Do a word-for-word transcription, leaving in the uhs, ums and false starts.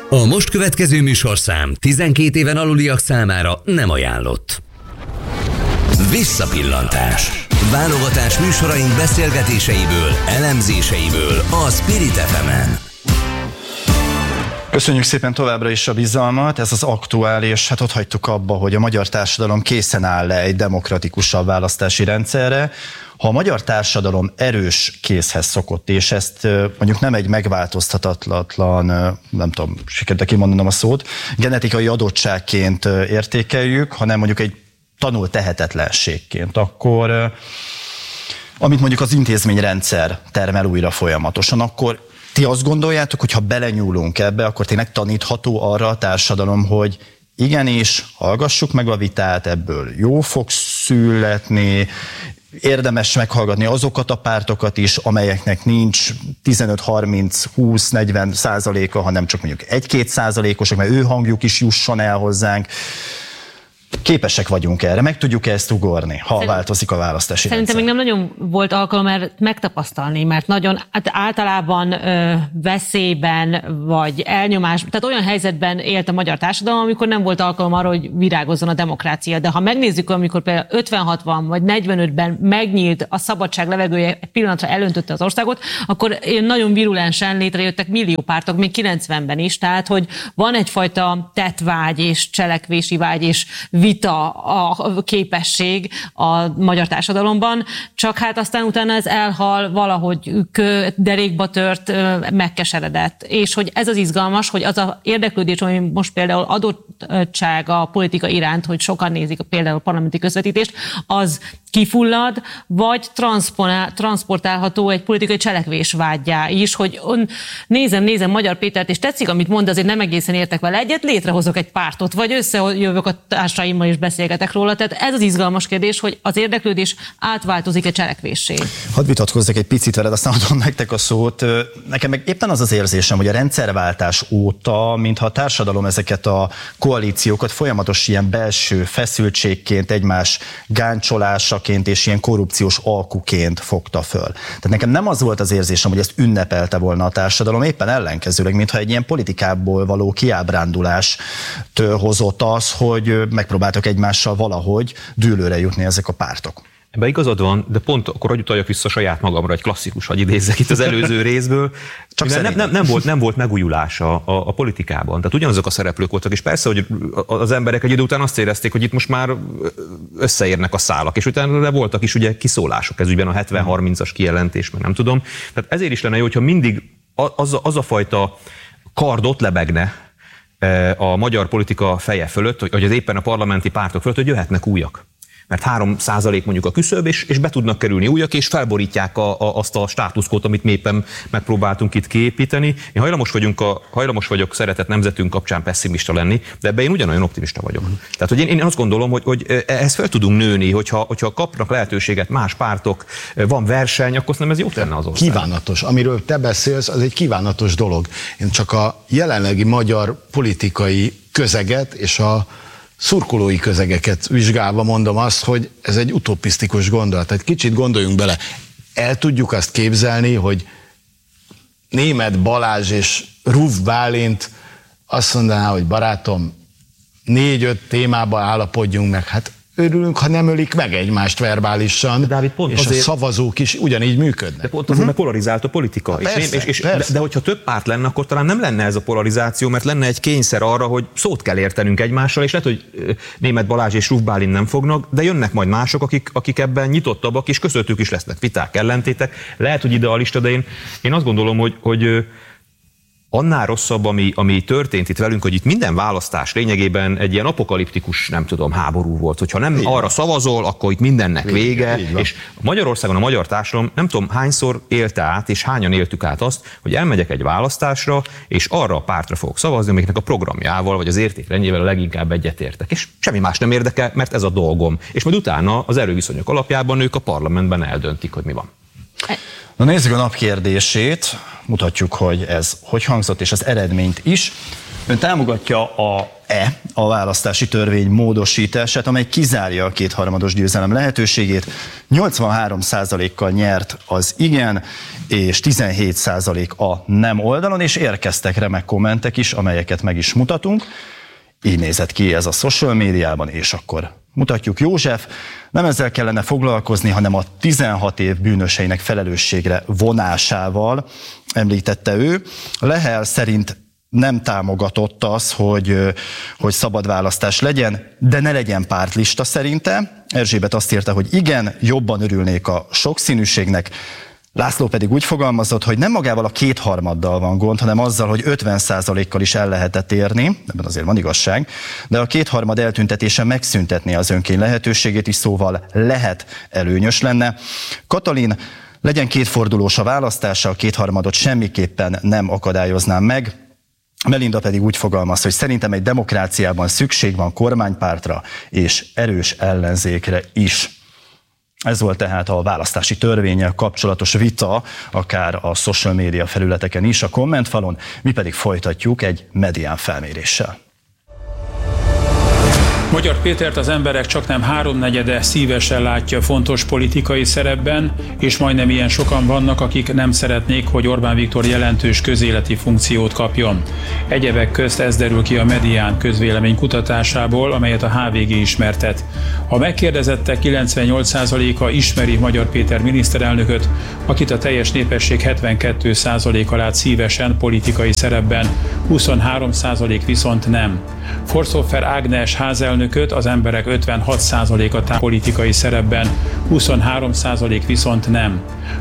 A most következő műsorszám tizenkét éven aluliak számára nem ajánlott. Visszapillantás. Válogatás műsoraink beszélgetéseiből, elemzéseiből a Spirit ef emen. Köszönjük szépen továbbra is a bizalmat, ez az aktuális, hát ott hagytuk abba, hogy a magyar társadalom készen áll-e egy demokratikusabb választási rendszerre. Ha a magyar társadalom erős kézhez szokott, és ezt mondjuk nem egy megváltoztatatlan, nem tudom, sikerült kimondanom a szót, genetikai adottságként értékeljük, hanem mondjuk egy tanult tehetetlenségként, akkor amit mondjuk az intézményrendszer termel újra folyamatosan, akkor ti azt gondoljátok, hogy ha belenyúlunk ebbe, akkor tényleg tanítható arra a társadalom, hogy igenis, hallgassuk meg a vitát, ebből jó fog születni, érdemes meghallgatni azokat a pártokat is, amelyeknek nincs tizenöt harminc húsz negyven százaléka, hanem csak mondjuk egy-két százalékosok, mert ő hangjuk is jusson el hozzánk. Képesek vagyunk erre, meg tudjuk ezt ugorni, ha Szerint, változik a választási Szerintem rendszer. még nem nagyon volt alkalom erre megtapasztalni, mert nagyon hát általában ö, veszélyben vagy elnyomás, tehát olyan helyzetben élt a magyar társadalom, amikor nem volt alkalom arra, hogy virágozzon a demokrácia. De ha megnézzük, amikor például ötven-hatvan vagy negyvenötben megnyílt a szabadság levegője, egy pillanatra elöntötte az országot, akkor nagyon virulensen létrejöttek millió pártok, még kilencvenben is, tehát hogy van egyfajta tettvágy és cselekvési vágy és vita a képesség a magyar társadalomban, csak hát aztán utána ez elhal, valahogy derékba tört, megkeseredett. És hogy ez az izgalmas, hogy az a érdeklődés, ami most például adottság a politika iránt, hogy sokan nézik például a parlamenti közvetítést, az kifullad, vagy transportálható egy politikai cselekvés vágyá is, hogy on, nézem, nézem Magyar Pétert, és tetszik, amit mond, azért nem egészen értek vele egyet, létrehozok egy pártot, vagy összejövök a társaimmal és beszélgetek róla. Tehát ez az izgalmas kérdés, hogy az érdeklődés átváltozik egy cselekvéssé. Hadd vitatkozzak egy picit veled, aztán adom nektek a szót. Nekem meg éppen az az érzésem, hogy a rendszerváltás óta, mintha a társadalom ezeket a koalíciókat folyamatos ilyen belső feszültségként, egymás gáncsolása és ilyen korrupciós alkuként fogta föl. Tehát nekem nem az volt az érzésem, hogy ezt ünnepelte volna a társadalom, éppen ellenkezőleg, mintha egy ilyen politikából való kiábrándulást hozott az, hogy megpróbáltak egymással valahogy dűlőre jutni ezek a pártok. Ebben igazad van, de pont akkor hogy utaljak vissza saját magamra, egy klasszikus, hogy idézzek itt az előző részből. Csak nem, nem, nem, volt, nem volt megújulás a, a, a politikában. Tehát ugyanazok a szereplők voltak, és persze, hogy az emberek egy idő után azt érezték, hogy itt most már összeérnek a szálak, és utána voltak is ugye kiszólások ez ügyben, a hetven harmincas kijelentés, meg nem tudom. Tehát ezért is lenne jó, hogyha mindig az a, az a fajta kard ott lebegne a magyar politika feje fölött, hogy az éppen a parlamenti pártok fölött, hogy jöhetnek újak. Mert három százalék mondjuk a küszöb, és, és be tudnak kerülni újak, és felborítják a, a, azt a státuszkót, amit mi éppen megpróbáltunk itt kiépíteni. Én hajlamos, vagyunk a, hajlamos vagyok szeretett nemzetünk kapcsán pessimista lenni, de ebben én ugyanolyan optimista vagyok. Tehát, hogy én, én azt gondolom, hogy, hogy ehhez fel tudunk nőni, hogyha, hogyha kapnak lehetőséget más pártok, van verseny, akkor nem ez jó tenne az ország. Kívánatos. Amiről te beszélsz, az egy kívánatos dolog. Én csak a jelenlegi magyar politikai közeget és a szurkolói közegeket vizsgálva mondom azt, hogy ez egy utopisztikus gondolat. Tehát kicsit gondoljunk bele, el tudjuk azt képzelni, hogy Németh Balázs és Ruf Bálint azt mondaná, hogy barátom, négy-öt témába állapodjunk meg. Hát örülünk, ha nem ölik meg egymást verbálisan, Dávid, pont és azért, a szavazók is ugyanígy működnek. De pont azért, uh-huh. mert polarizált a politika. Ha, és persze, és, és, persze. De, de hogyha több párt lenne, akkor talán nem lenne ez a polarizáció, mert lenne egy kényszer arra, hogy szót kell értenünk egymással, és lehet, hogy Németh Balázs és Ruf Bálint nem fognak, de jönnek majd mások, akik, akik ebben nyitottabbak, és közöttük is lesznek viták, ellentétek. Lehet, hogy idealista, de én, én azt gondolom, hogy, hogy annál rosszabb, ami, ami történt itt velünk, hogy itt minden választás lényegében egy ilyen apokaliptikus, nem tudom, háború volt. Hogyha nem igen. arra szavazol, akkor itt mindennek vége. vége és Magyarországon a magyar társadalom nem tudom hányszor élte át, és hányan éltük át azt, hogy elmegyek egy választásra, és arra a pártra fogok szavazni, amiknek a programjával, vagy az értékrendjével a leginkább egyetértek. És semmi más nem érdekel, mert ez a dolgom. És majd utána az erőviszonyok alapján ők a parlamentben eldöntik, hogy mi van. Na nézzük a nap kérdését, mutatjuk, hogy ez hogy hangzott, és az eredményt is. Ön támogatja a E, a választási törvény módosítását, amely kizárja a kétharmados győzelem lehetőségét. nyolcvanhárom százalékkal nyert az igen, és tizenhét százalék a nem oldalon, és érkeztek remek kommentek is, amelyeket meg is mutatunk. Így nézett ki ez a social médiában, és akkor mutatjuk. József, nem ezzel kellene foglalkozni, hanem a tizenhat év bűnöseinek felelősségre vonásával, említette ő. Lehel szerint nem támogatott az, hogy, hogy szabad választás legyen, de ne legyen pártlista szerinte. Erzsébet azt írta, hogy igen, jobban örülnék a sokszínűségnek. László pedig úgy fogalmazott, hogy nem magával a kétharmaddal van gond, hanem azzal, hogy ötven százalékkal is el lehetett érni, ebben azért van igazság, de a kétharmad eltüntetése megszüntetné az önkény lehetőségét is, szóval lehet előnyös lenne. Katalin, legyen kétfordulós a választása, a kétharmadot semmiképpen nem akadályoznám meg. Melinda pedig úgy fogalmaz, hogy szerintem egy demokráciában szükség van kormánypártra és erős ellenzékre is. Ez volt tehát a választási törvénnyel kapcsolatos vita, akár a social media felületeken is, a kommentfalon, mi pedig folytatjuk egy medián felméréssel. Magyar Pétert az emberek csaknem háromnegyede szívesen látja fontos politikai szerepben, és majdnem ilyen sokan vannak, akik nem szeretnék, hogy Orbán Viktor jelentős közéleti funkciót kapjon. Egyebek közt ez derül ki a Medián közvélemény kutatásából, amelyet a há vé gé ismertet. A megkérdezettek kilencvennyolc százaléka ismeri Magyar Péter miniszterelnököt, akit a teljes népesség hetvenkét százaléka lát szívesen politikai szerepben, huszonhárom százalék viszont nem. Forszófer Ágnes házelnököt az emberek ötvenhat százaléka támogatja politikai szerepben, huszonhárom százalék viszont nem.